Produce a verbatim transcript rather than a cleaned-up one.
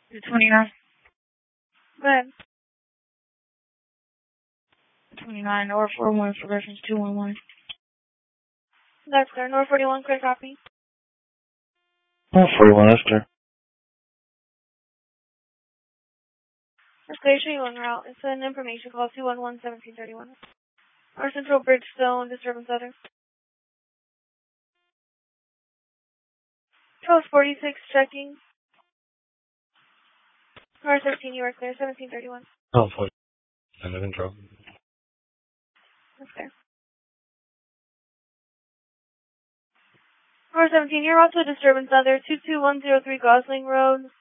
twenty-nine. Go ahead. twenty-nine, or four one for reference two one one. That's clear. North forty-one, clear copy. North forty-one, that's clear. That's clear. Show you on route. It's an information call two one one seventeen thirty-one. Our Central Bridgestone, disturbance other. twelve forty-six, checking. Car thirteen, you are clear. seventeen thirty-one. Oh, forty. Under control. That's clear. Car seventeen, you're also a disturbance other. two two one zero three Gosling Road.